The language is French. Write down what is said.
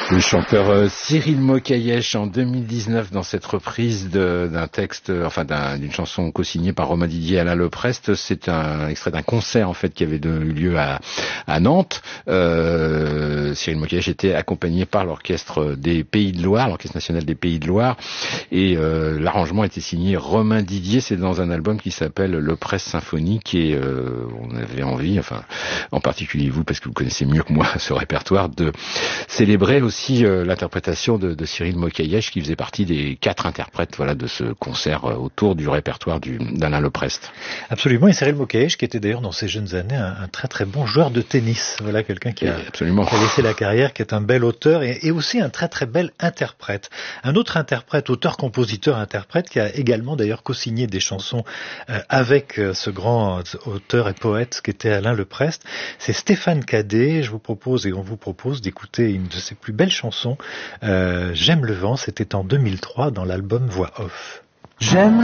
Le chanteur Cyril Mokayesh en 2019 dans cette reprise d'un texte, d'une chanson co-signée par Romain Didier et Alain Leprest. C'est un extrait d'un concert en fait qui avait eu lieu à Nantes. Cyril Mokayesh était accompagné par l'orchestre des Pays de Loire, l'orchestre national des Pays de Loire, et l'arrangement était signé Romain Didier. C'est dans un album qui s'appelle Leprest Symphonique et on avait envie, en particulier vous parce que vous connaissez mieux que moi ce répertoire, de célébrer aussi l'interprétation de Cyril Mokayesh qui faisait partie des 4 interprètes de ce concert autour du répertoire d'Alain Leprest. Absolument, et Cyril Mokayesh qui était d'ailleurs dans ses jeunes années un très très bon joueur de tennis. Voilà quelqu'un qui a laissé la carrière, qui est un bel auteur et aussi un très très bel interprète. Un autre interprète, auteur, compositeur, interprète qui a également d'ailleurs co-signé des chansons avec ce grand auteur et poète qui était Alain Leprest, c'est Stéphane Cadet. On vous propose d'écouter une de ses plus belles chansons, J'aime le vent, c'était en 2003 dans l'album Voix Off. J'aime